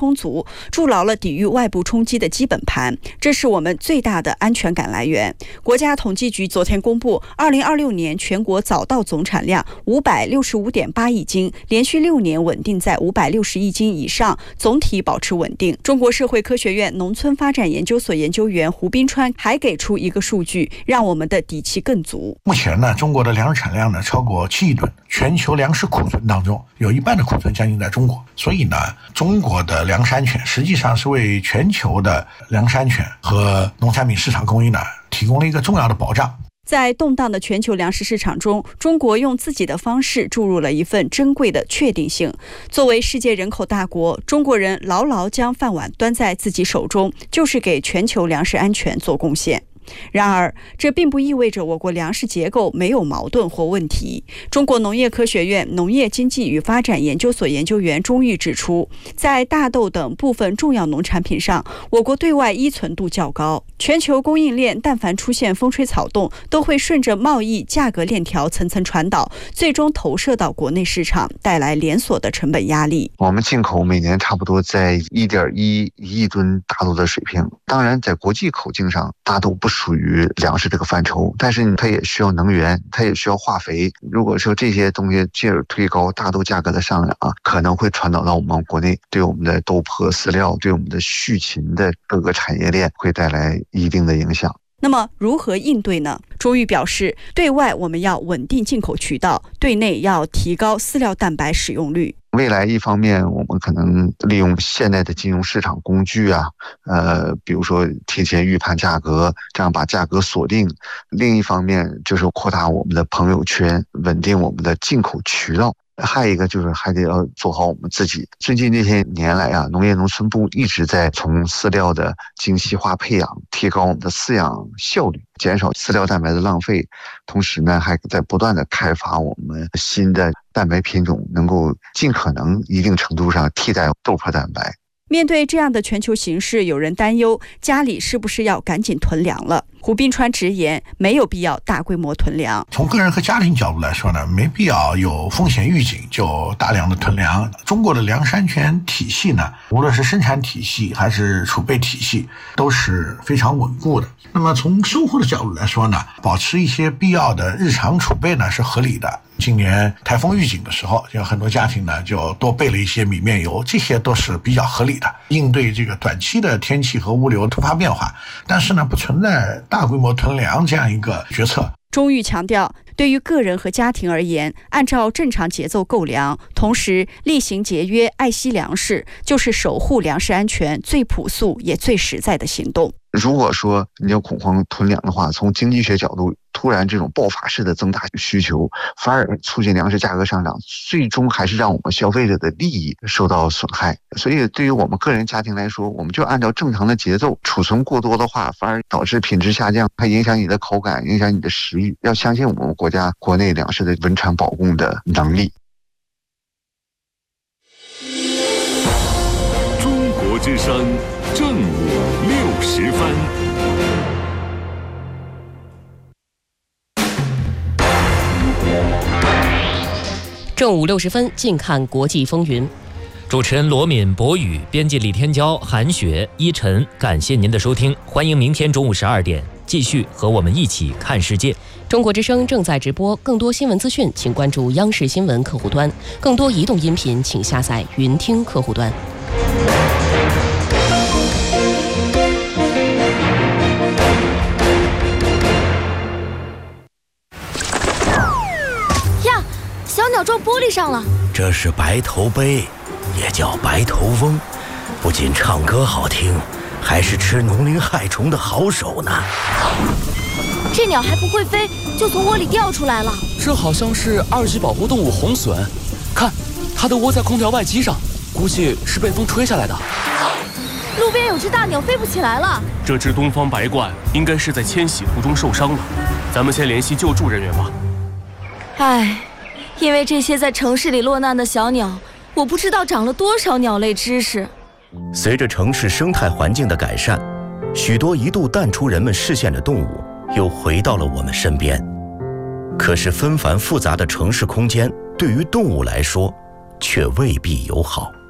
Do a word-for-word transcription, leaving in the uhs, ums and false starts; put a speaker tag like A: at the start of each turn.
A: 充足，筑牢了抵御外部冲击的基本盘，这是我们最大的安全感来源。国家统计局昨天公布，二零二六年全国早稻总产量五百六十五点八亿斤，连续六年稳定在五百六十亿斤以上，总体保持稳定。中国社会科学院农村发展研究所研究员胡斌川还给出一个数据，让我们的底气更足。
B: 目前呢，中国的粮食产量呢超过七亿吨，全球粮食库存当中有一半的库存将近在中国，所以呢，中国的粮食安全实际上是为全球的粮食安全和农产品市场供应呢提供了一个重要的保障。
A: 在动荡的全球粮食市场中，中国用自己的方式注入了一份珍贵的确定性。作为世界人口大国，中国人牢牢将饭碗端在自己手中，就是给全球粮食安全做贡献。然而，这并不意味着我国粮食结构没有矛盾或问题。中国农业科学院农业经济与发展研究所研究员钟玉指出，在大豆等部分重要农产品上，我国对外依存度较高。全球供应链但凡出现风吹草动，都会顺着贸易价格链条层层传导，最终投射到国内市场，带来连锁的成本压力。
C: 我们进口每年差不多在 一点一亿吨大豆的水平，当然在国际口径上，大豆不属于粮食这个范畴，但是它也需要能源，它也需要化肥。如果说这些东西进而推高大豆价格的上涨，可能会传导到我们国内，对我们的豆粕饲料，对我们的畜禽的各个产业链会带来一定的影响。
A: 那么如何应对呢？钟玉表示，对外我们要稳定进口渠道，对内要提高饲料蛋白使用率。
C: 未来一方面，我们可能利用现代的金融市场工具啊，呃，比如说提前预判价格，这样把价格锁定；另一方面就是扩大我们的朋友圈，稳定我们的进口渠道。还有一个就是还得要做好我们自己。最近这些年来啊，农业农村部一直在从饲料的精细化配养，提高我们的饲养效率，减少饲料蛋白的浪费。同时呢，还在不断的开发我们新的蛋白品种，能够尽可能一定程度上替代豆粕蛋白。
A: 面对这样的全球形势，有人担忧家里是不是要赶紧囤粮了。胡斌川直言，没有必要大规模囤粮。
B: 从个人和家庭角度来说呢，没必要有风险预警就大量的囤粮。中国的粮食安全体系呢，无论是生产体系还是储备体系，都是非常稳固的。那么从收获的角度来说呢，保持一些必要的日常储备呢是合理的。今年台风预警的时候，有很多家庭呢就多备了一些米面油，这些都是比较合理的，应对这个短期的天气和物流突发变化。但是呢，不存在大规模囤粮这样一个决策。
A: 钟玉强调，对于个人和家庭而言，按照正常节奏购粮，同时厉行节约、爱惜粮食，就是守护粮食安全最朴素也最实在的行动。
C: 如果说你要恐慌囤粮的话，从经济学角度，突然这种爆发式的增大需求，反而促进粮食价格上涨，最终还是让我们消费者的利益受到损害。所以对于我们个人家庭来说，我们就按照正常的节奏，储存过多的话，反而导致品质下降，还影响你的口感，影响你的食欲。要相信我们国家国内粮食的稳产保供的能力。
D: 中国之声正午六时分。
E: 正午六十分，近看国际风云。
F: 主持人罗敏、博宇，编辑李天骄、韩雪、依晨，感谢您的收听，欢迎明天中午十二点继续和我们一起看世界。
E: 中国之声正在直播，更多新闻资讯请关注央视新闻客户端，更多移动音频请下载云听客户端。
G: 呀，小鸟撞玻璃上了。
H: 这是白头鹎，也叫白头翁，不仅唱歌好听，还是吃农林害虫的好手呢。
G: 这鸟还不会飞，就从窝里掉出来了。
I: 这好像是二级保护动物红隼，看，它都窝在空调外机上，估计是被风吹下来的。
G: 路边有只大鸟飞不起来了。
J: 这只东方白鹳应该是在迁徙途中受伤了，咱们先联系救助人员吧。
G: 唉，因为这些在城市里落难的小鸟，我不知道长了多少鸟类知识。
H: 随着城市生态环境的改善，许多一度淡出人们视线的动物又回到了我们身边。可是纷繁复杂的城市空间对于动物来说却未必友好。